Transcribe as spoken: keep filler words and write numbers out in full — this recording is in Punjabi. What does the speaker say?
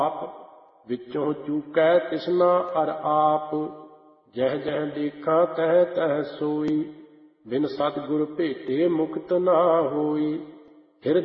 ਆਪ ਵਿੱਚੋਂ ਚੂਕੈ ਤਿਸਨਾ ਅਰ ਆਪ। ਜਹ ਜਹ ਦੇਖਾਂ ਤਹ ਤਹ ਸੋਈ, ਬਿਨ ਸਤਿਗੁਰ ਭੇਟੇ ਮੁਕਤ ਨਾ ਹੋਈ।